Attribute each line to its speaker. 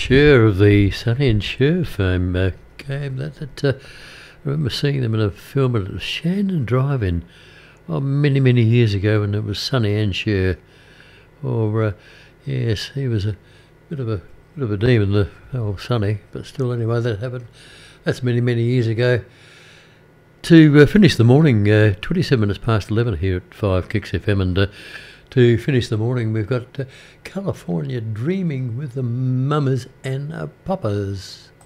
Speaker 1: Ensure of the Sonny and Cher fame game. I remember seeing them in a film at Shandon Drive-In many, many years ago, and it was Sonny and Cher. Yes, he was a bit of a demon, the old Sonny, but still, anyway, that happened. That's many, many years ago. To finish the morning, 27 minutes past 11 here at 5 Kicks FM, and to finish the morning, we've got California Dreaming with the Mamas and Papas.